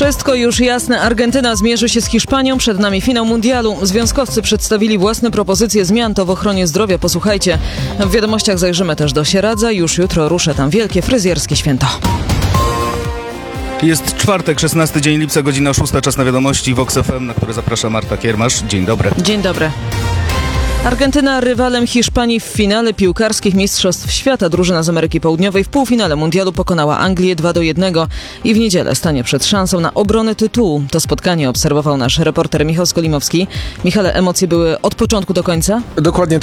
Wszystko już jasne. Argentyna zmierzy się z Hiszpanią. Przed nami finał mundialu. Związkowcy przedstawili własne propozycje zmian. To w ochronie zdrowia. Posłuchajcie. W wiadomościach zajrzymy też do Sieradza. Już jutro ruszę tam wielkie fryzjerskie święto. Jest czwartek, 16 dzień lipca, godzina 6. Czas na wiadomości Vox FM, na które zaprasza Marta Kiermasz. Dzień dobry. Dzień dobry. Argentyna rywalem Hiszpanii w finale piłkarskich Mistrzostw Świata. Drużyna z Ameryki Południowej w półfinale mundialu pokonała Anglię 2-1 i w niedzielę stanie przed szansą na obronę tytułu. To spotkanie obserwował nasz reporter Michał Skolimowski. Michale, emocje były od początku do końca? Dokładnie